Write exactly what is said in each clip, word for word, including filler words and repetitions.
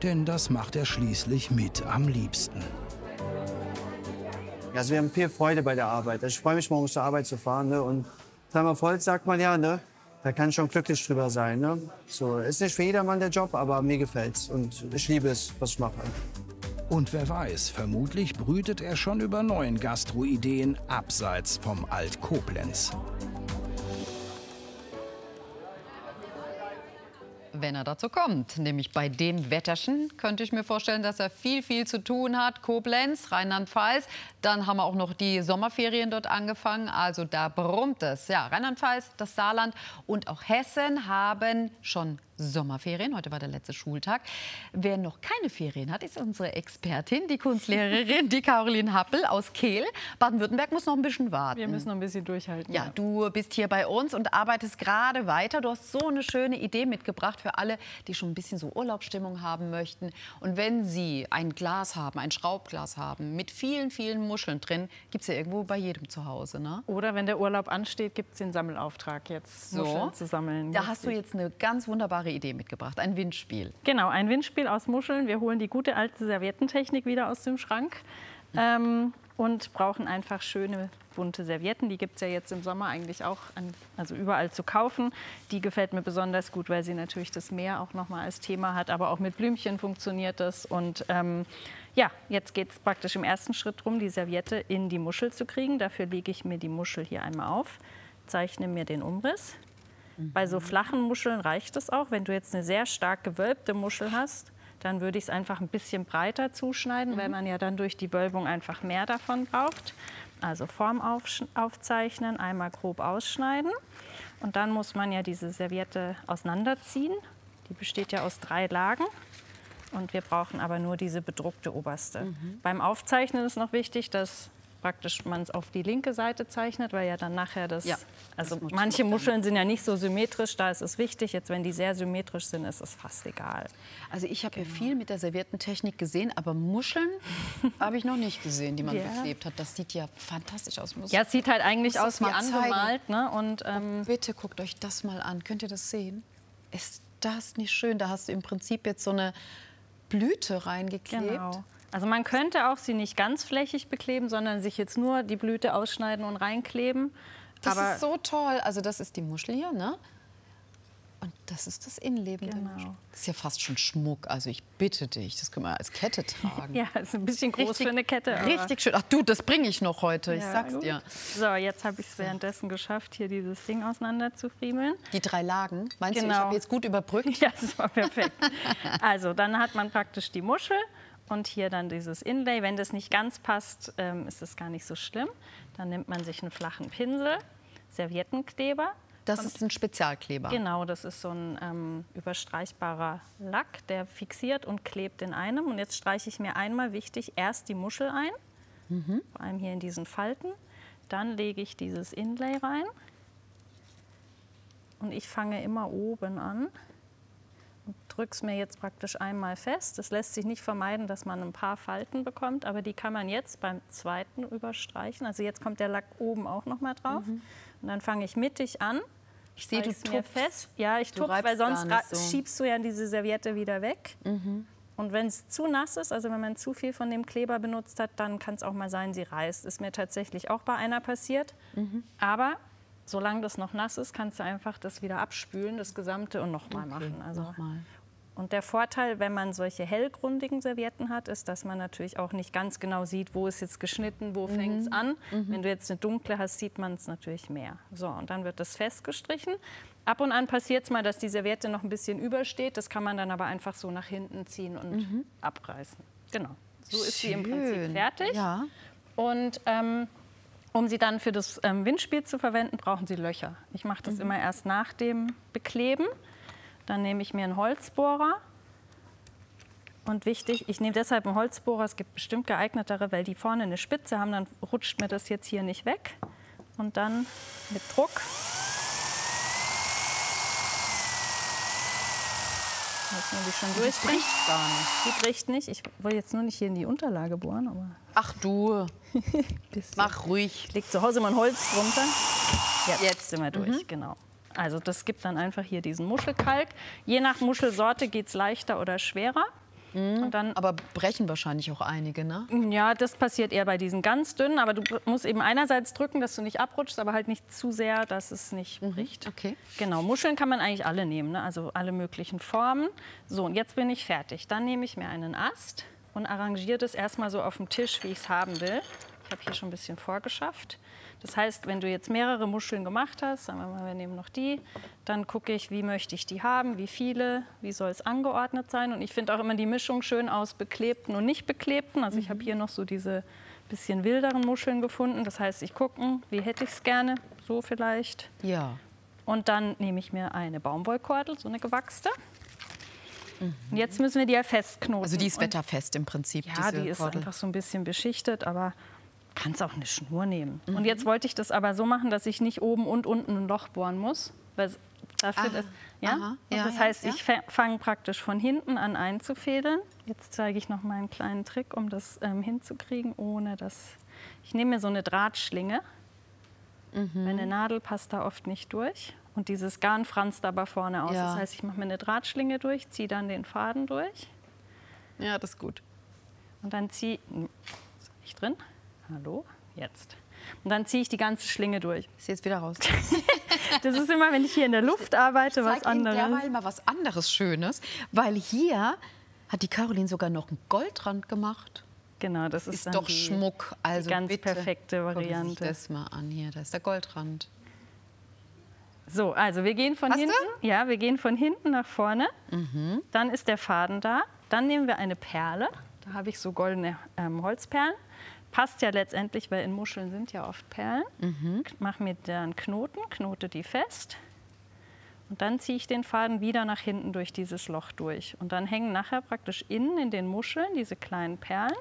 denn das macht er schließlich mit am liebsten. Also wir haben viel Freude bei der Arbeit. Ich freue mich, morgens zur Arbeit zu fahren. Ne? Und dreimal voll, sagt man ja, ne? Da kann ich schon glücklich drüber sein. Ne? So, ist nicht für jedermann der Job, aber mir gefällt's. Und ich liebe es, was ich mache. Und wer weiß, vermutlich brütet er schon über neuen Gastro-Ideen abseits vom Alt-Koblenz. Wenn er dazu kommt, nämlich bei dem Wetterchen, könnte ich mir vorstellen, dass er viel, viel zu tun hat. Koblenz, Rheinland-Pfalz, dann haben wir auch noch die Sommerferien dort angefangen, also da brummt es. Ja, Rheinland-Pfalz, das Saarland und auch Hessen haben schon Sommerferien. Heute war der letzte Schultag. Wer noch keine Ferien hat, ist unsere Expertin, die Kunstlehrerin, die Caroline Happel aus Kehl. Baden-Württemberg muss noch ein bisschen warten. Wir müssen noch ein bisschen durchhalten. Ja, du bist hier bei uns und arbeitest gerade weiter. Du hast so eine schöne Idee mitgebracht für alle, die schon ein bisschen so Urlaubsstimmung haben möchten. Und wenn sie ein Glas haben, ein Schraubglas haben, mit vielen, vielen Muscheln drin, gibt es ja irgendwo bei jedem zu Hause, ne? Oder wenn der Urlaub ansteht, gibt es den Sammelauftrag jetzt, so. Muscheln zu sammeln. Da hast du jetzt eine ganz wunderbare Idee mitgebracht, ein Windspiel. Genau, ein Windspiel aus Muscheln. Wir holen die gute alte Serviettentechnik wieder aus dem Schrank ähm, und brauchen einfach schöne bunte Servietten. Die gibt es ja jetzt im Sommer eigentlich auch an, also überall zu kaufen. Die gefällt mir besonders gut, weil sie natürlich das Meer auch noch mal als Thema hat, aber auch mit Blümchen funktioniert das. Und ähm, ja, jetzt geht es praktisch im ersten Schritt darum, die Serviette in die Muschel zu kriegen. Dafür lege ich mir die Muschel hier einmal auf, zeichne mir den Umriss. Bei so flachen Muscheln reicht es auch. Wenn du jetzt eine sehr stark gewölbte Muschel hast, dann würde ich es einfach ein bisschen breiter zuschneiden, mhm. weil man ja dann durch die Wölbung einfach mehr davon braucht. Also Form auf, aufzeichnen, einmal grob ausschneiden. Und dann muss man ja diese Serviette auseinanderziehen. Die besteht ja aus drei Lagen. Und wir brauchen aber nur diese bedruckte oberste. Mhm. Beim Aufzeichnen ist noch wichtig, dass praktisch man es auf die linke Seite zeichnet, weil ja dann nachher das, ja, also das manche Muscheln sind ja nicht so symmetrisch, da ist es wichtig. Jetzt, wenn die sehr symmetrisch sind, ist es fast egal. Also ich habe genau. ja viel mit der Serviettentechnik gesehen, aber Muscheln habe ich noch nicht gesehen, die man ja. beklebt hat. Das sieht ja fantastisch aus. Muss ja, es sieht halt eigentlich aus wie mal angemalt. Ne? Und, ähm, oh, bitte guckt euch das mal an. Könnt ihr das sehen? Ist das nicht schön? Da hast du im Prinzip jetzt so eine Blüte reingeklebt. Genau. Also man könnte auch sie nicht ganz flächig bekleben, sondern sich jetzt nur die Blüte ausschneiden und reinkleben. Das Aber ist so toll. Also das ist die Muschel hier, ne? Und das ist das Innenleben der Genau. Muschel. Das ist ja fast schon Schmuck. Also ich bitte dich, das können wir als Kette tragen. Ja, ist ein bisschen groß richtig, für eine Kette. Aber richtig schön. Ach du, das bringe ich noch heute, ich ja, sag's gut. dir. So, jetzt habe ich es währenddessen geschafft, hier dieses Ding auseinander zu friemeln. Die drei Lagen, meinst Genau. du, ich habe jetzt gut überbrückt? Ja, das war perfekt. Also, dann hat man praktisch die Muschel und hier dann dieses Inlay. Wenn das nicht ganz passt, ähm, ist es gar nicht so schlimm. Dann nimmt man sich einen flachen Pinsel, Serviettenkleber. Das ist ein Spezialkleber. Genau, das ist so ein ähm, überstreichbarer Lack, der fixiert und klebt in einem. Und jetzt streiche ich mir einmal, wichtig, erst die Muschel ein, mhm. vor allem hier in diesen Falten. Dann lege ich dieses Inlay rein. Und ich fange immer oben an und drücke es mir jetzt praktisch einmal fest. Es lässt sich nicht vermeiden, dass man ein paar Falten bekommt, aber die kann man jetzt beim zweiten überstreichen. Also jetzt kommt der Lack oben auch noch mal drauf. Mhm. Und dann fange ich mittig an. Ich sehe, du tupfst. Fest. Ja, ich tupfe, weil sonst so. schiebst du ja diese Serviette wieder weg. Mhm. Und wenn es zu nass ist, also wenn man zu viel von dem Kleber benutzt hat, dann kann es auch mal sein, sie reißt. Ist mir tatsächlich auch bei einer passiert. Mhm. Aber solange das noch nass ist, kannst du einfach das wieder abspülen, das Gesamte, und nochmal okay, machen. Also, noch mal. Und der Vorteil, wenn man solche hellgrundigen Servietten hat, ist, dass man natürlich auch nicht ganz genau sieht, wo ist jetzt geschnitten, wo mhm. fängt es an. Mhm. Wenn du jetzt eine dunkle hast, sieht man es natürlich mehr. So, und dann wird das festgestrichen. Ab und an passiert es mal, dass die Serviette noch ein bisschen übersteht. Das kann man dann aber einfach so nach hinten ziehen und mhm. abreißen. Genau, so ist sie im Prinzip fertig. Ja. Und ähm, um sie dann für das ähm, Windspiel zu verwenden, brauchen sie Löcher. Ich mache das mhm. immer erst nach dem Bekleben. Dann nehme ich mir einen Holzbohrer. Und wichtig, ich nehme deshalb einen Holzbohrer, es gibt bestimmt geeignetere, weil die vorne eine Spitze haben, dann rutscht mir das jetzt hier nicht weg. Und dann mit Druck. Lass mal die schon durch. Die bricht gar nicht. Die bricht nicht. Ich wollte jetzt nur nicht hier in die Unterlage bohren, aber... Ach du, mach ruhig. Ich leg zu Hause mal ein Holz drunter. Jetzt, Jetzt. sind wir durch, mhm. genau. Also das gibt dann einfach hier diesen Muschelkalk. Je nach Muschelsorte geht es leichter oder schwerer. Mhm. Und dann, aber brechen wahrscheinlich auch einige, ne? ja, das passiert eher bei diesen ganz dünnen. Aber du musst eben einerseits drücken, dass du nicht abrutschst, aber halt nicht zu sehr, dass es nicht Mhm. bricht. Okay. Genau, Muscheln kann man eigentlich alle nehmen, ne? Also alle möglichen Formen. So, und jetzt bin ich fertig. Dann nehme ich mir einen Ast und arrangiere das erstmal so auf dem Tisch, wie ich es haben will. Ich habe hier schon ein bisschen vorgeschafft. Das heißt, wenn du jetzt mehrere Muscheln gemacht hast, sagen wir mal, wir nehmen noch die, dann gucke ich, wie möchte ich die haben, wie viele, wie soll es angeordnet sein. Und ich finde auch immer die Mischung schön aus beklebten und nicht beklebten. Also ich habe hier noch so diese bisschen wilderen Muscheln gefunden. Das heißt, ich gucke, wie hätte ich es gerne, so vielleicht. Ja. Und dann nehme ich mir eine Baumwollkordel, so eine gewachste. Und jetzt müssen wir die ja festknoten. Also die ist Und wetterfest im Prinzip, ja, diese die ist Kordel. einfach so ein bisschen beschichtet, aber kannst auch eine Schnur nehmen. Mhm. Und jetzt wollte ich das aber so machen, dass ich nicht oben und unten ein Loch bohren muss. Weil dafür Aha, das, ja? aha, Und ja, das ja, heißt, ja. ich fange praktisch von hinten an einzufädeln. Jetzt zeige ich noch mal einen kleinen Trick, um das ähm, hinzukriegen, ohne dass... Ich nehme mir so eine Drahtschlinge. Mhm. Meine Nadel passt da oft nicht durch. Und dieses Garn franzt aber vorne aus. Ja. Das heißt, ich mache mir eine Drahtschlinge durch, ziehe dann den Faden durch. Ja, das ist gut. Und dann ziehe ich drin. Hallo, jetzt. Und dann ziehe ich die ganze Schlinge durch. Ist jetzt wieder raus. Das ist immer, wenn ich hier in der Luft arbeite, was Zeig Ihnen anderes. derweil mal was anderes Schönes, weil hier hat die Caroline sogar noch einen Goldrand gemacht. Genau, das ist, Ist dann doch die, Schmuck. Also die ganz bitte. perfekte Gucken Sie sich Variante. das mal an hier, da ist der Goldrand. So, also wir gehen von Hast hinten. du? Ja, wir gehen von hinten nach vorne. Mhm. Dann ist der Faden da. Dann nehmen wir eine Perle. Da habe ich so goldene ähm, Holzperlen. Passt ja letztendlich, weil in Muscheln sind ja oft Perlen. Mhm. Mache mir dann Knoten, knote die fest. Und dann ziehe ich den Faden wieder nach hinten durch dieses Loch durch. Und dann hängen nachher praktisch innen in den Muscheln diese kleinen Perlen.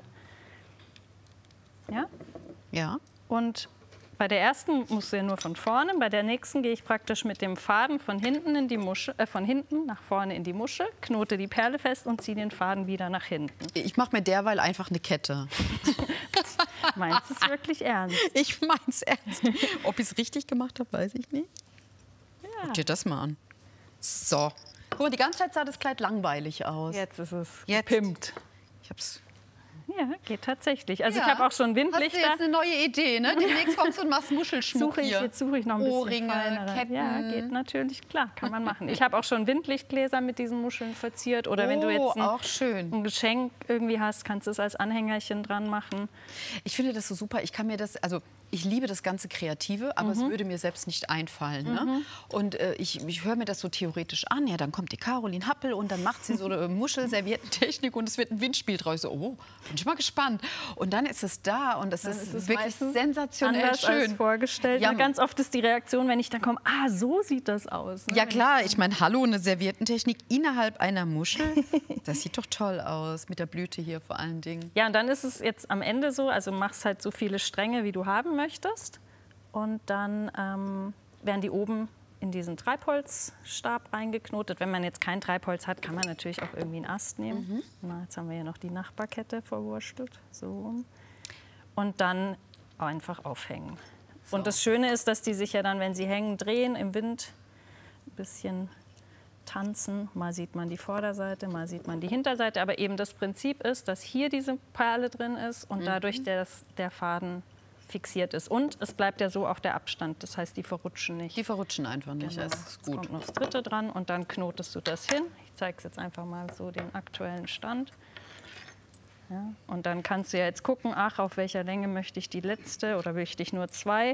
Ja? Ja. Und bei der ersten musst du ja nur von vorne, bei der nächsten gehe ich praktisch mit dem Faden von hinten, in die Muschel, äh, von hinten nach vorne in die Muschel, knote die Perle fest und ziehe den Faden wieder nach hinten. Ich mache mir derweil einfach eine Kette. Meinst du es wirklich ernst? Ich mein's ernst. Ob ich es richtig gemacht habe, weiß ich nicht. Guck dir das mal an. So. Guck mal, die ganze Zeit sah das Kleid langweilig aus. Jetzt ist es Jetzt. gepimpt. Ich hab's. Ja, geht tatsächlich. Also Ja. ich habe auch schon Hast du Windlichter. jetzt eine neue Idee, ne? Demnächst kommst du und machst Muschelschmuck Suche ich, hier. jetzt suche ich noch ein bisschen Ohrringe, feinere. Ketten. Ja, geht natürlich, klar, kann man machen. Ich habe auch schon Windlichtgläser mit diesen Muscheln verziert. Oder wenn du Oh, jetzt ein, auch schön. ein Geschenk irgendwie hast, kannst du es als Anhängerchen dran machen. Ich finde das so super. Ich kann mir das, also ich liebe das ganze Kreative, aber Mhm. es würde mir selbst nicht einfallen. Ne? Und äh, ich, ich höre mir das so theoretisch an. Ja, dann kommt die Caroline Happel und dann macht sie so eine Muschelservietentechnik und es wird ein Windspiel draus. So, oh, bin ich mal gespannt. Und dann ist es da und es ist, ist es wirklich meistens sensationell Anders als schön. vorgestellt. Ja, Ja, ganz oft ist die Reaktion, wenn ich dann komme, ah, so sieht das aus. Ne? Ja klar, ich meine, hallo, eine Serviettentechnik innerhalb einer Muschel. Das sieht doch toll aus, mit der Blüte hier vor allen Dingen. Ja, und dann ist es jetzt am Ende so, also machst halt so viele Stränge, wie du haben möchtest. Und dann ähm, werden die oben in diesen Treibholzstab reingeknotet. Wenn man jetzt kein Treibholz hat, kann man natürlich auch irgendwie einen Ast nehmen. Mhm. Na, jetzt haben wir ja noch die Nachbarkette verwurstelt. So rum. Und dann einfach aufhängen. Und das Schöne ist, dass die sich ja dann, wenn sie hängen, drehen im Wind, ein bisschen tanzen. Mal sieht man die Vorderseite, mal sieht man die Hinterseite. Aber eben das Prinzip ist, dass hier diese Perle drin ist und dadurch der, der Faden fixiert ist. Und es bleibt ja so auch der Abstand. Das heißt, die verrutschen nicht. Die verrutschen einfach nicht, Genau. das ist Jetzt gut. kommt noch das dritte dran und dann knotest du das hin. Ich zeige es jetzt einfach mal so den aktuellen Stand. Ja, und dann kannst du ja jetzt gucken, ach, auf welcher Länge möchte ich die letzte oder möchte ich nur zwei.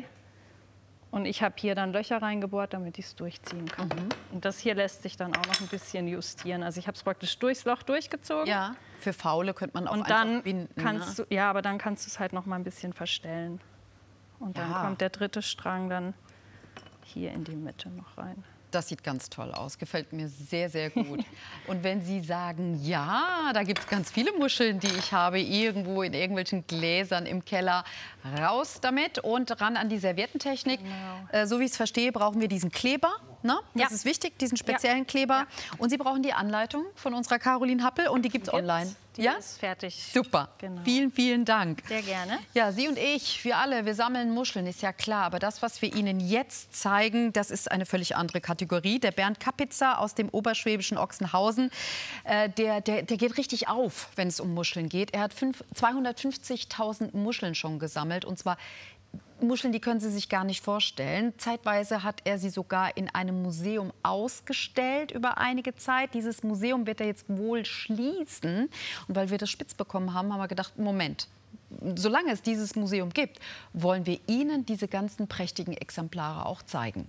Und ich habe hier dann Löcher reingebohrt, damit ich es durchziehen kann. Mhm. Und das hier lässt sich dann auch noch ein bisschen justieren. Also ich habe es praktisch durchs Loch durchgezogen. Ja, für Faule könnte man auch Und einfach dann binden. kannst Ne? du, ja, aber dann kannst du es halt noch mal ein bisschen verstellen. Und dann Ja. kommt der dritte Strang dann hier in die Mitte noch rein. Das sieht ganz toll aus, gefällt mir sehr, sehr gut. Und wenn Sie sagen, ja, da gibt es ganz viele Muscheln, die ich habe, irgendwo in irgendwelchen Gläsern im Keller, raus damit und ran an die Serviettentechnik. Genau. Äh, so wie ich es verstehe, brauchen wir diesen Kleber. Ne? Das Ja. ist wichtig, diesen speziellen Kleber. Ja. Und Sie brauchen die Anleitung von unserer Caroline Happel und die gibt es online. Die Ja? ist fertig. Super. Genau. Vielen, vielen Dank. Sehr gerne. Ja, Sie und ich, wir alle, wir sammeln Muscheln, ist ja klar. Aber das, was wir Ihnen jetzt zeigen, das ist eine völlig andere Kategorie. Der Bernd Kapitzer aus dem oberschwäbischen Ochsenhausen, äh, der, der, der geht richtig auf, wenn es um Muscheln geht. Er hat zweihundertfünfzigtausend Muscheln schon gesammelt, und zwar Muscheln, die können Sie sich gar nicht vorstellen. Zeitweise hat er sie sogar in einem Museum ausgestellt über einige Zeit. Dieses Museum wird er jetzt wohl schließen. Und weil wir das spitz bekommen haben, haben wir gedacht, Moment, solange es dieses Museum gibt, wollen wir Ihnen diese ganzen prächtigen Exemplare auch zeigen.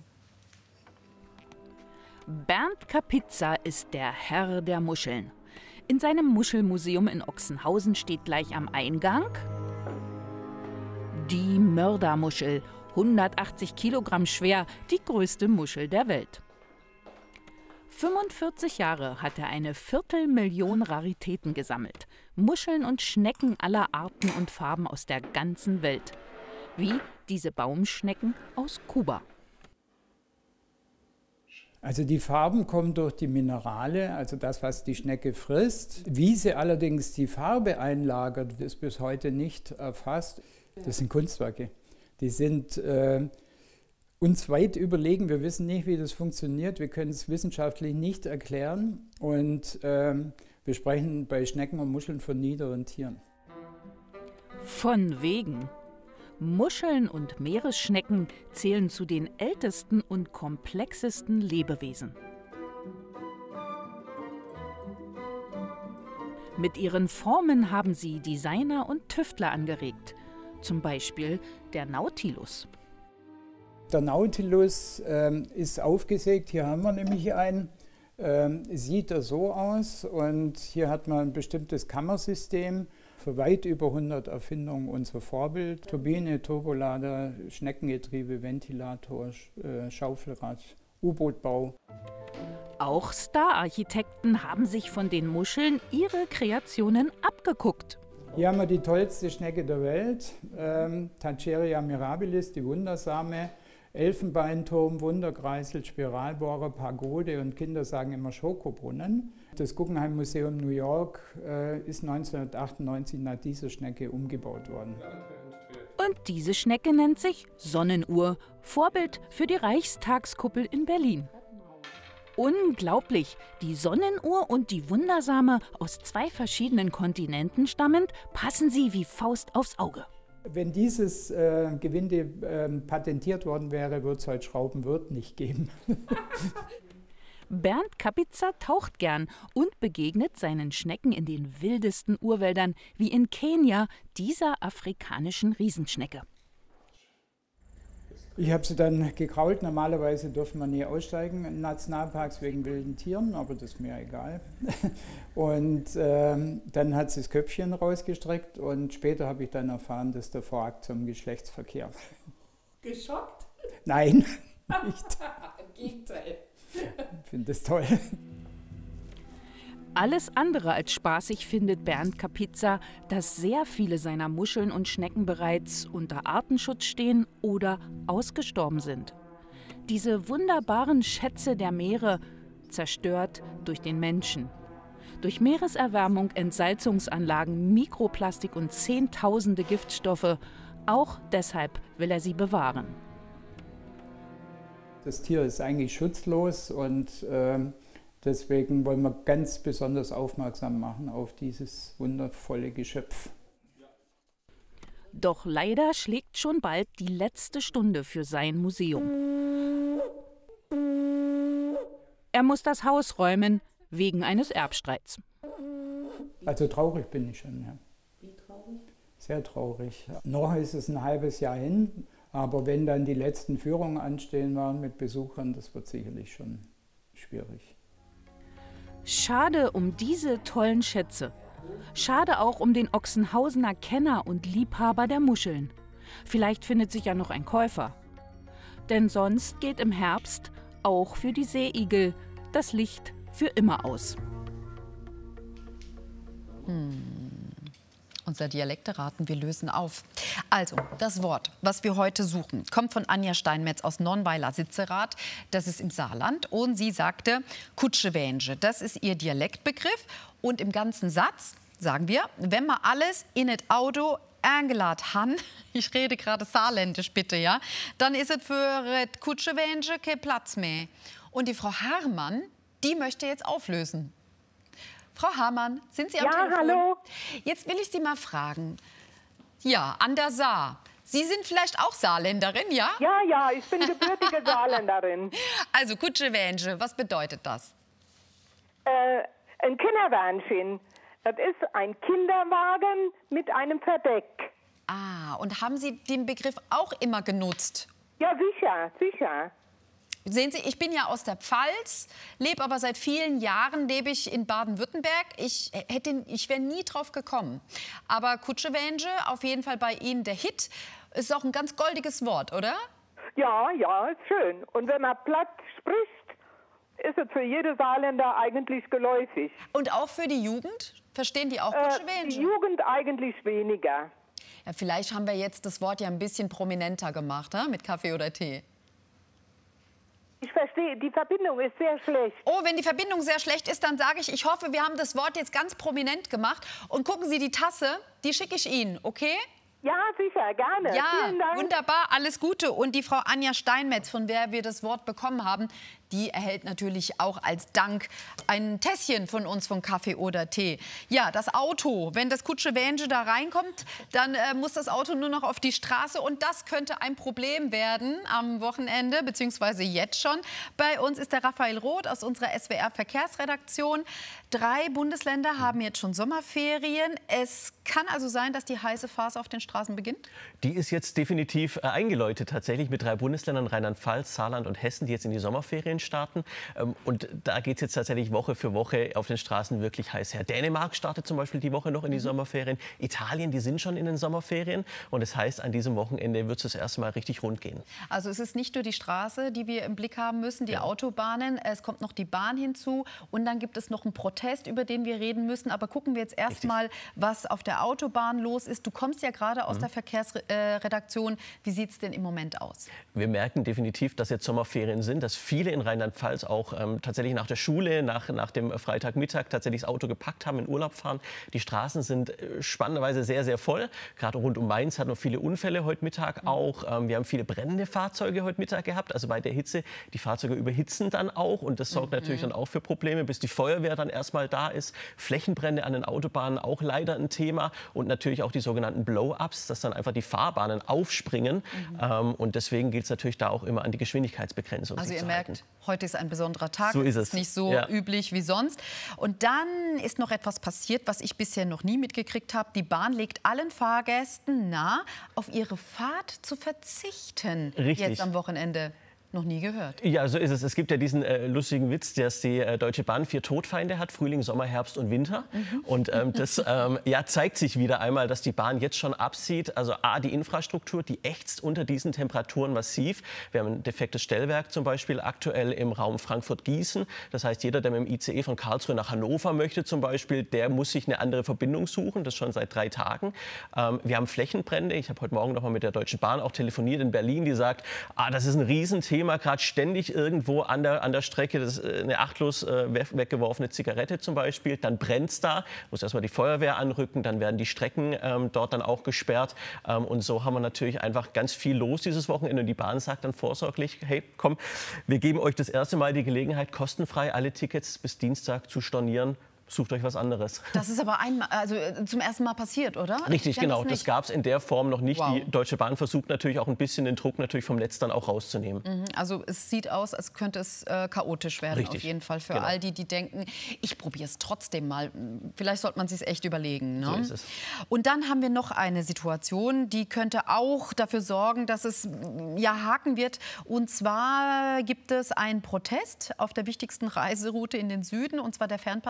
Bernd Kapitzer ist der Herr der Muscheln. In seinem Muschelmuseum in Ochsenhausen steht gleich am Eingang die Mördermuschel, hundertachtzig Kilogramm schwer, die größte Muschel der Welt. fünfundvierzig Jahre hat er eine Viertelmillion Raritäten gesammelt. Muscheln und Schnecken aller Arten und Farben aus der ganzen Welt. Wie diese Baumschnecken aus Kuba. Also die Farben kommen durch die Minerale, also das, was die Schnecke frisst. Wie sie allerdings die Farbe einlagert, ist bis heute nicht erfasst. Das sind Kunstwerke. Die sind äh, uns weit überlegen. Wir wissen nicht, wie das funktioniert. Wir können es wissenschaftlich nicht erklären. Und äh, wir sprechen bei Schnecken und Muscheln von niederen Tieren. Von wegen. Muscheln und Meeresschnecken zählen zu den ältesten und komplexesten Lebewesen. Mit ihren Formen haben sie Designer und Tüftler angeregt. Zum Beispiel der Nautilus. Der Nautilus ähm, ist aufgesägt. Hier haben wir nämlich einen. Ähm, sieht er so aus. Und hier hat man ein bestimmtes Kammersystem. Für weit über hundert Erfindungen unser Vorbild. Turbine, Turbolader, Schneckengetriebe, Ventilator, äh, Schaufelrad, U-Bootbau. Auch Star-Architekten haben sich von den Muscheln ihre Kreationen abgeguckt. Hier haben wir die tollste Schnecke der Welt, ähm, Tachyria mirabilis, die wundersame. Elfenbeinturm, Wunderkreisel, Spiralbohrer, Pagode und Kinder sagen immer Schokobrunnen. Das Guggenheim Museum New York äh, ist neunzehnhundertachtundneunzig nach dieser Schnecke umgebaut worden. Und diese Schnecke nennt sich Sonnenuhr, Vorbild für die Reichstagskuppel in Berlin. Unglaublich, die Sonnenuhr und die Wundersame, aus zwei verschiedenen Kontinenten stammend, passen sie wie Faust aufs Auge. Wenn dieses äh, Gewinde äh, patentiert worden wäre, würde es heute Schraubenwirt nicht geben. Bernd Kapitzer taucht gern und begegnet seinen Schnecken in den wildesten Urwäldern, wie in Kenia, dieser afrikanischen Riesenschnecke. Ich habe sie dann gekrault. Normalerweise dürfen wir nie aussteigen in Nationalparks wegen wilden Tieren, aber das ist mir egal. Und ähm, dann hat sie das Köpfchen rausgestreckt und später habe ich dann erfahren, dass der Vorakt zum Geschlechtsverkehr. Geschockt? Nein, nicht. Im Gegenteil. Ich finde das toll. Alles andere als spaßig findet Bernd Kapitzer, dass sehr viele seiner Muscheln und Schnecken bereits unter Artenschutz stehen oder ausgestorben sind. Diese wunderbaren Schätze der Meere, zerstört durch den Menschen. Durch Meereserwärmung, Entsalzungsanlagen, Mikroplastik und Zehntausende Giftstoffe. Auch deshalb will er sie bewahren. Das Tier ist eigentlich schutzlos und äh, deswegen wollen wir ganz besonders aufmerksam machen auf dieses wundervolle Geschöpf. Doch leider schlägt schon bald die letzte Stunde für sein Museum. Er muss das Haus räumen, wegen eines Erbstreits. Also traurig bin ich schon, ja. Wie traurig? Sehr traurig. Noch ist es ein halbes Jahr hin, aber wenn dann die letzten Führungen anstehen waren mit Besuchern, das wird sicherlich schon schwierig. Schade um diese tollen Schätze. Schade auch um den Ochsenhausener Kenner und Liebhaber der Muscheln. Vielleicht findet sich ja noch ein Käufer. Denn sonst geht im Herbst auch für die Seeigel das Licht für immer aus. Hm. Unser Dialekteraten, wir lösen auf. Also, das Wort, was wir heute suchen, kommt von Anja Steinmetz aus Nonnweiler Sitzerath. Das ist im Saarland. Und sie sagte Kutschewänsche. Das ist ihr Dialektbegriff. Und im ganzen Satz sagen wir, wenn man alles in das Auto eingeladen han, ich rede gerade saarländisch bitte, ja, dann ist es für das Kutschewänsche kein Platz mehr. Und die Frau Herrmann, die möchte jetzt auflösen. Frau Hamann, sind Sie am Ja, Telefon? hallo. Jetzt will ich Sie mal fragen. Ja, an der Saar. Sie sind vielleicht auch Saarländerin, ja? Ja, ja, ich bin gebürtige Saarländerin. Also Kutschewänsche, was bedeutet das? Äh, ein Kinderwähnchen. Das ist ein Kinderwagen mit einem Verdeck. Ah, und haben Sie den Begriff auch immer genutzt? Ja, sicher, sicher. Sehen Sie, ich bin ja aus der Pfalz, lebe aber seit vielen Jahren lebe ich in Baden-Württemberg. Ich, hätte, ich wäre nie drauf gekommen. Aber Kutschewänsche, auf jeden Fall bei Ihnen der Hit, ist auch ein ganz goldiges Wort, oder? Ja, ja, ist schön. Und wenn man platt spricht, ist es für jede Saarländer eigentlich geläufig. Und auch für die Jugend? Verstehen die auch Äh, Kutschewänsche? die Jugend eigentlich weniger. Ja, vielleicht haben wir jetzt das Wort ja ein bisschen prominenter gemacht, ha? Mit Kaffee oder Tee. Ich verstehe, die Verbindung ist sehr schlecht. Oh, wenn die Verbindung sehr schlecht ist, dann sage ich, ich hoffe, wir haben das Wort jetzt ganz prominent gemacht. Und gucken Sie die Tasse, die schicke ich Ihnen, okay? Ja, sicher, gerne. Ja, Vielen Dank. wunderbar, alles Gute. Und die Frau Anja Steinmetz, von der wir das Wort bekommen haben, die erhält natürlich auch als Dank ein Tässchen von uns von Kaffee oder Tee. Ja, das Auto, wenn das Kutschewänsche da reinkommt, dann äh, muss das Auto nur noch auf die Straße. Und das könnte ein Problem werden am Wochenende, beziehungsweise jetzt schon. Bei uns ist der Raphael Roth aus unserer S W R-Verkehrsredaktion. Drei Bundesländer haben jetzt schon Sommerferien. Es kann also sein, dass die heiße Phase auf den Straßen beginnt? Die ist jetzt definitiv äh, eingeläutet, tatsächlich mit drei Bundesländern, Rheinland-Pfalz, Saarland und Hessen, die jetzt in die Sommerferien starten. Ähm, und da geht es jetzt tatsächlich Woche für Woche auf den Straßen wirklich heiß her. Dänemark startet zum Beispiel die Woche noch in die mhm. Sommerferien. Italien, die sind schon in den Sommerferien. Und das heißt, an diesem Wochenende wird es das erste Mal richtig rund gehen. Also es ist nicht nur die Straße, die wir im Blick haben müssen, die ja. Autobahnen. Es kommt noch die Bahn hinzu. Und dann gibt es noch einen Protest, über den wir reden müssen. Aber gucken wir jetzt erst mal, was auf der Autobahn los ist. Du kommst ja gerade aus mhm. der Verkehrsredaktion. Wie sieht es denn im Moment aus? Wir merken definitiv, dass jetzt Sommerferien sind, dass viele in Rheinland-Pfalz auch ähm, tatsächlich nach der Schule, nach, nach dem Freitagmittag tatsächlich das Auto gepackt haben, in Urlaub fahren. Die Straßen sind äh, spannenderweise sehr, sehr voll. Gerade rund um Mainz hatten wir viele Unfälle heute Mittag auch. Ähm, wir haben viele brennende Fahrzeuge heute Mittag gehabt. Also bei der Hitze, die Fahrzeuge überhitzen dann auch. Und das sorgt mhm. natürlich dann auch für Probleme, bis die Feuerwehr dann erstmal da ist. Flächenbrände an den Autobahnen auch leider ein Thema. Und natürlich auch die sogenannten Blow-ups, dass dann einfach die Fahrbahnen aufspringen. Mhm. Ähm, und deswegen gilt es natürlich da auch immer an die Geschwindigkeitsbegrenzung. Also ihr merkt, heute ist ein besonderer Tag. So ist es. Ist nicht so ja. üblich wie sonst. Und dann ist noch etwas passiert, was ich bisher noch nie mitgekriegt habe. Die Bahn legt allen Fahrgästen nahe, auf ihre Fahrt zu verzichten. Richtig. Jetzt am Wochenende. Noch nie gehört. Ja, so ist es. Es gibt ja diesen äh, lustigen Witz, dass die äh, Deutsche Bahn vier Todfeinde hat, Frühling, Sommer, Herbst und Winter. Mhm. Und ähm, das ähm, ja, zeigt sich wieder einmal, dass die Bahn jetzt schon absieht. Also A, die Infrastruktur, die ächzt unter diesen Temperaturen massiv. Wir haben ein defektes Stellwerk zum Beispiel aktuell im Raum Frankfurt-Gießen. Das heißt, jeder, der mit dem I C E von Karlsruhe nach Hannover möchte zum Beispiel, der muss sich eine andere Verbindung suchen. Das schon seit drei Tagen. Ähm, wir haben Flächenbrände. Ich habe heute Morgen noch mal mit der Deutschen Bahn auch telefoniert in Berlin. Die sagt, ah, das ist ein Riesenthema. Gerade ständig irgendwo an der, an der Strecke, das ist eine achtlos äh, weggeworfene Zigarette zum Beispiel, dann brennt es da, muss erstmal die Feuerwehr anrücken, dann werden die Strecken ähm, dort dann auch gesperrt. Ähm, und so haben wir natürlich einfach ganz viel los dieses Wochenende. Und die Bahn sagt dann vorsorglich, hey, komm, wir geben euch das erste Mal die Gelegenheit, kostenfrei alle Tickets bis Dienstag zu stornieren. Sucht euch was anderes. Das ist aber einmal, also zum ersten Mal passiert, oder? Richtig, genau. Das, das gab es in der Form noch nicht. Wow. Die Deutsche Bahn versucht natürlich auch ein bisschen den Druck natürlich vom Netz dann auch rauszunehmen. Mhm. Also es sieht aus, als könnte es äh, chaotisch werden. Richtig. Auf jeden Fall für genau. all die, die denken, ich probiere es trotzdem mal. Vielleicht sollte man sich echt überlegen. Ne? So ist es. Und dann haben wir noch eine Situation, die könnte auch dafür sorgen, dass es ja haken wird. Und zwar gibt es einen Protest auf der wichtigsten Reiseroute in den Süden, und zwar der Fernpass in Tirol.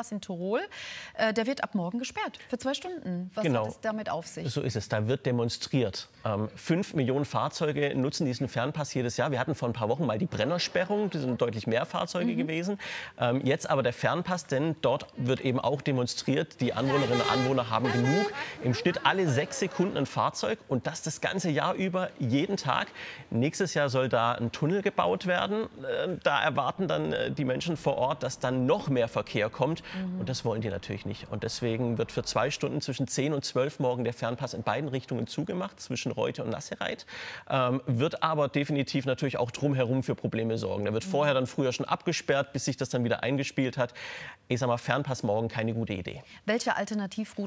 Südtirol. Äh, der wird ab morgen gesperrt für zwei Stunden. Was genau. hat es damit auf sich? So ist es. Da wird demonstriert. Ähm, fünf Millionen Fahrzeuge nutzen diesen Fernpass jedes Jahr. Wir hatten vor ein paar Wochen mal die Brennersperrung. Das sind deutlich mehr Fahrzeuge mhm. gewesen. Ähm, jetzt aber der Fernpass, denn dort wird eben auch demonstriert. Die Anwohnerinnen und Anwohner haben genug. Im Schnitt alle sechs Sekunden ein Fahrzeug und das das ganze Jahr über, jeden Tag. Nächstes Jahr soll da ein Tunnel gebaut werden. Äh, da erwarten dann äh, die Menschen vor Ort, dass dann noch mehr Verkehr kommt. Mhm. Und das wollen die natürlich nicht. Und deswegen wird für zwei Stunden zwischen zehn und zwölf morgen der Fernpass in beiden Richtungen zugemacht, zwischen Reute und Nassereit. Ähm, wird aber definitiv natürlich auch drumherum für Probleme sorgen. Der wird mhm. vorher dann früher schon abgesperrt, bis sich das dann wieder eingespielt hat. Ich sag mal, Fernpass morgen keine gute Idee. Welche Alternativrouten